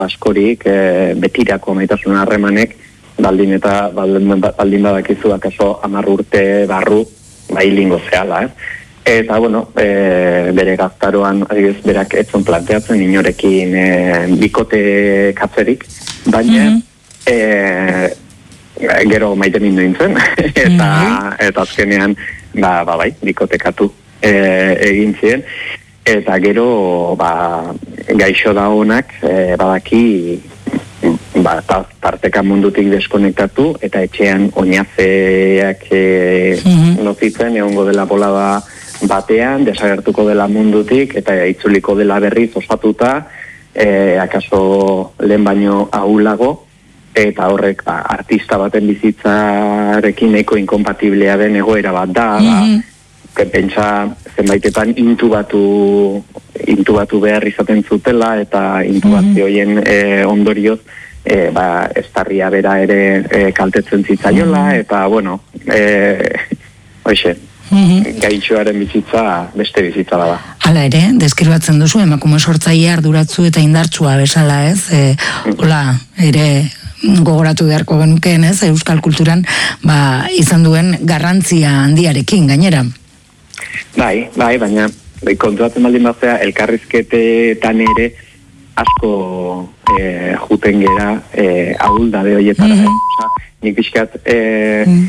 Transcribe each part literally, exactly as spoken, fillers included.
askorik e, betirako maitasun harremanek baldin eta baldin, baldin badakizu akaso hamar urte barru bailingo zehala, ez? Eta, bueno, e, bere gaztaroan, adibidez, berak etzon planteatzen inorekin e, bikote katzerik, baina mm-hmm. e, gero maite mindu nintzen, eta, mm-hmm. eta azkenean, ba, ba bai, bikotekatu e, egin ziren, eta gero, ba, gaixo da honak, e, badaki, ba, tarteka mundutik deskonektatu, eta etxean oinazeak e, mm-hmm. nozitzen, egongo dela bolada batean, desagertuko dela mundutik, eta itzuliko dela berriz osatuta, e, akaso lehen baino ahulago, eta horrek ba, artista baten bizitzarekin eko inkompatiblea den egoera bat da, mm-hmm. ba, pentsa zenbaitetan intubatu, intubatu behar izaten zutela, eta intubazioen mm-hmm. e, ondorioz, e, ba, estarria bera ere e, kaltetzen zitzaiola, mm-hmm. eta, bueno, e, hoxe, Mm-hmm. gaitxoaren bizitza beste bizitza da. Hala ere, deskribatzen duzu emakume sortzailea arduratsu eta indartsua bezala, ez? E, hola, ere gogoratu beharko genukeen, ez? Euskal kulturan ba, izan duen garrantzia handiarekin gainera. Bai, bai, baina kontuatzen baldin bazea elkarrizketetan ere asko e, juten gera e, ahuldabe horietara. Mm-hmm. Osa, nik pixkat e, mm-hmm.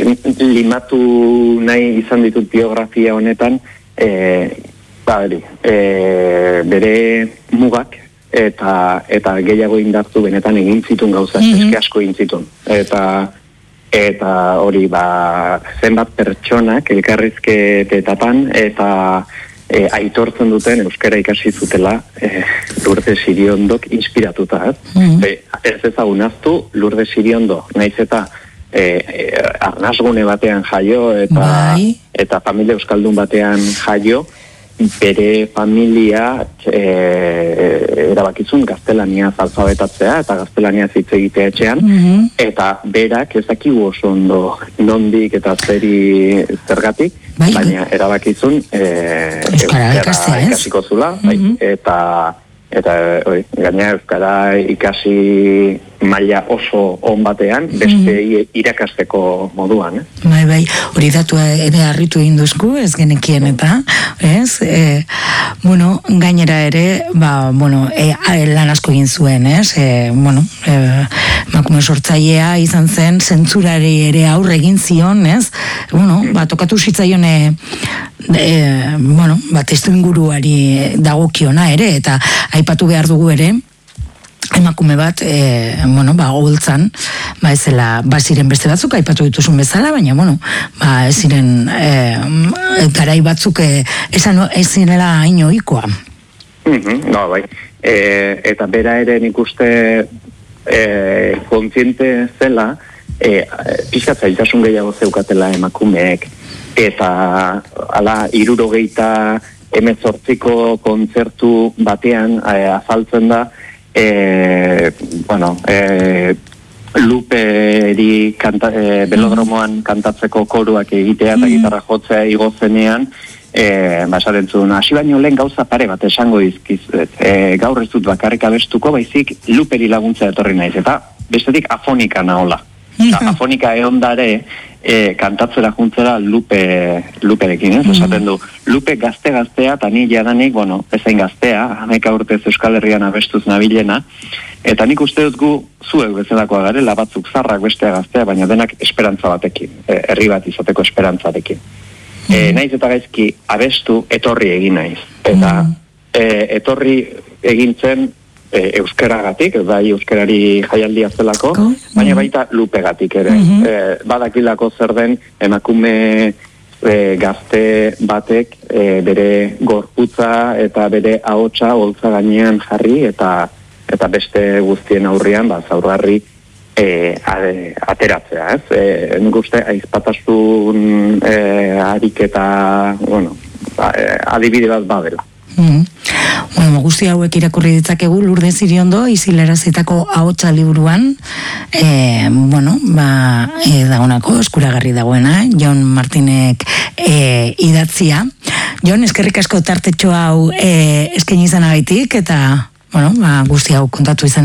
limatu nahi izan ditut biografia honetan e, ba, beri, e, bere mugak eta eta gehiago indartu benetan egin zituen gauza mm-hmm. eske asko egin zituen eta eta hori ba zenbat pertsonak elkarrizketetapan eta e, aitortzen duten euskara ikasi zutela e, Lourdes Siriondok inspiratuta, ez? Mm-hmm. Be, ez ezagunaztu Lourdes Siriondo, naiz eta E, e, arnasgune batean jaio eta bai. eta familia euskaldun batean jaio, bere familia e, erabakizun gaztelaniaz alfabetatzea eta gaztelaniaz hitz egitea etxean, mm-hmm. eta berak ez dakigu oso ondo nondik eta zeri zergatik, bai. baina erabakizun e, euskara ikasiko zula, mm-hmm. bai, eta eta oi, gaina euskara ikasi maila oso on batean, beste mm-hmm. irakasteko moduan, eh? Bai, bai, hori datua ere harritu egin duzku, ez genekien eta, ez? E, bueno, gainera ere, ba, bueno, e, lan asko egin zuen, ez? E, bueno, e, emakume sortzailea izan zen, zentzurari ere aurre egin zion, ez? Bueno, ba, tokatu zitzaion e, e, bueno, ba, testu inguruari dagokiona ere, eta aipatu behar dugu ere, emakume bat, e, bueno, ba, holtzan, ba, ez zela, ba, ziren beste batzuk, aipatu dituzun bezala, baina, bueno, ba, ez ziren, e, garai batzuk, e, esan, ez zirela hain ohikoa. Mm-hmm, no, bai. E, eta bera ere nik uste e, kontziente zela, e, pixkat zailtasun gehiago zeukatela emakumeek, eta, ala, hirurogeita hemezortziko kontzertu batean e, azaltzen da, E, bueno, e, Luperi kanta, e, belodromoan kantatzeko koruak egitea eta gitarra jotzea igozenean, e, basaren zuen, hasi baino lehen gauza pare bat esango dizkizuet, e, gaur ez dut bakarrik abestuko, baizik Luperi laguntza etorri naiz, eta bestetik afonika nahola. Mm-hmm. Afonika eondare e, kantatzera juntzera Lupe, Luperekin, ez? Mm-hmm. Esaten du, Lupe gazte-gaztea, eta ni jadanik, bueno, ezain gaztea, hamaika urtez Euskal Herrian abestuz nabilena, eta nik uste dut gu zuek bezalakoa garela, batzuk zarrak bestea gaztea, baina denak esperantza batekin, e, herri bat izateko esperantzarekin. Mm-hmm. E, naiz eta gaizki abestu, etorri egin naiz. Eta mm-hmm. e, etorri egintzen E, euskaragatik, bai euskarari jaialdia zelako, oh, baina baita Lupegatik ere. Mm-hmm. E, badakilako zer den emakume e, gazte batek e, bere gorputza eta bere ahotsa holtza gainean jarri eta eta beste guztien aurrean ba zaurgarri e, ateratzea, ez? E, nik uste aizpatasun e, ariketa, bueno, adibide bat badela. Mm. Bueno, guzti hauek irakurri ditzakegu Lourdes Siriondo izilerazitako ahotsa liburuan, e, bueno, ba, e, dagonako eskuragarri dagoena, Jon Martinek e, idatzia. Jon, eskerrik asko tartetxo hau e, eskaini izanagaitik eta bueno, ba, guzti hau kontatu izan